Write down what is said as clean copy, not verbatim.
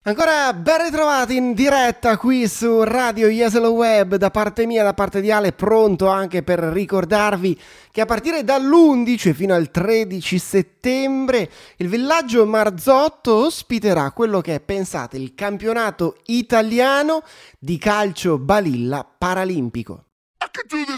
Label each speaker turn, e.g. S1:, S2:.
S1: Ancora ben ritrovati in diretta qui su Radio Jesolo Web, da parte mia, da parte di Ale, pronto anche per ricordarvi che a partire dall'11 fino al 13 settembre il villaggio Marzotto ospiterà quello che è, pensate, il campionato italiano di calcio balilla paralimpico.